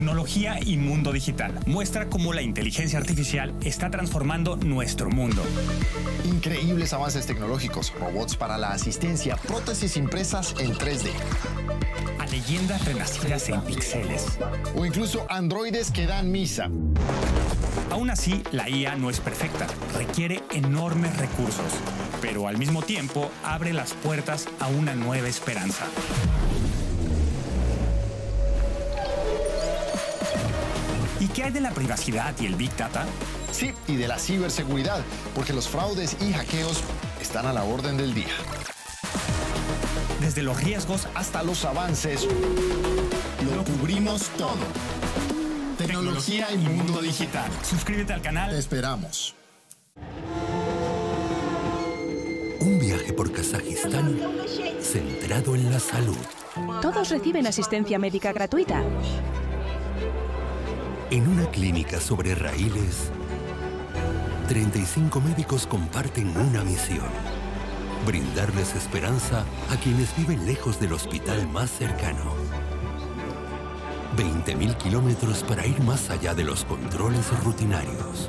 Tecnología y mundo digital muestra cómo la inteligencia artificial está transformando nuestro mundo. Increíbles avances tecnológicos, robots para la asistencia, prótesis impresas en 3D. A leyendas renacidas en píxeles. O incluso androides que dan misa. Aún así, la IA no es perfecta, requiere enormes recursos, pero al mismo tiempo abre las puertas a una nueva esperanza. ¿Y qué hay de la privacidad y el Big Data? Sí, y de la ciberseguridad, porque los fraudes y hackeos están a la orden del día. Desde los riesgos hasta los avances, lo cubrimos todo. Tecnología y mundo digital. Suscríbete al canal. Te esperamos. Un viaje por Kazajistán centrado en la salud. Todos reciben asistencia médica gratuita. En una clínica sobre raíles, 35 médicos comparten una misión: brindarles esperanza a quienes viven lejos del hospital más cercano. 20.000 kilómetros para ir más allá de los controles rutinarios.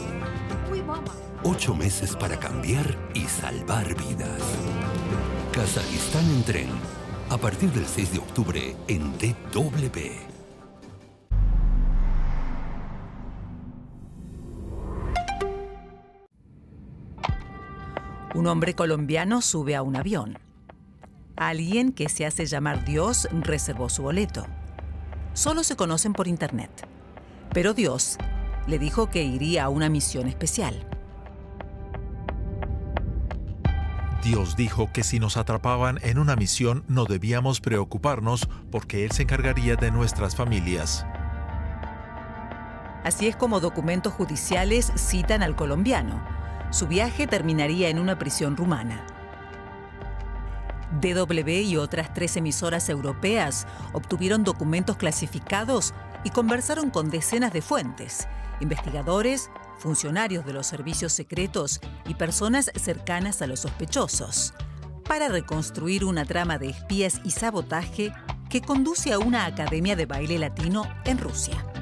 8 meses para cambiar y salvar vidas. Kazajistán en tren. A partir del 6 de octubre en DW. Un hombre colombiano sube a un avión. Alguien que se hace llamar Dios reservó su boleto. Solo se conocen por internet. Pero Dios le dijo que iría a una misión especial. Dios dijo que si nos atrapaban en una misión no debíamos preocuparnos porque Él se encargaría de nuestras familias. Así es como documentos judiciales citan al colombiano. Su viaje terminaría en una prisión rumana. DW y otras 3 emisoras europeas obtuvieron documentos clasificados y conversaron con decenas de fuentes, investigadores, funcionarios de los servicios secretos y personas cercanas a los sospechosos, para reconstruir una trama de espías y sabotaje que conduce a una academia de baile latino en Rusia.